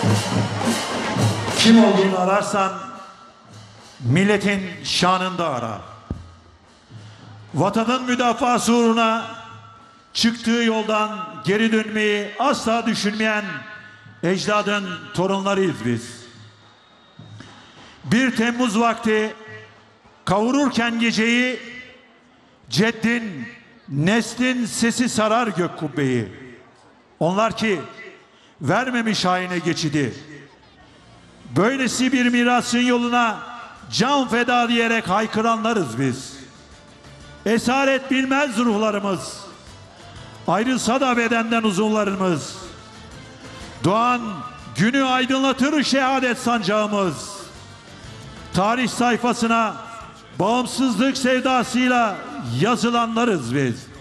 Kim olduğunu ararsan milletin şanında ara. Vatanın müdafası uğruna çıktığı yoldan geri dönmeyi asla düşünmeyen ecdadın torunlarıyız biz. 1 Temmuz vakti kavururken geceyi, ceddin, neslin sesi sarar gök kubbeyi. Onlar ki vermemiş haine geçidi. Böylesi bir mirasın yoluna can feda diyerek haykıranlarız biz. Esaret bilmez ruhlarımız, ayrılsa da bedenden uzunlarımız. Doğan günü aydınlatır şehadet sancağımız. Tarih sayfasına bağımsızlık sevdasıyla yazılanlarız biz.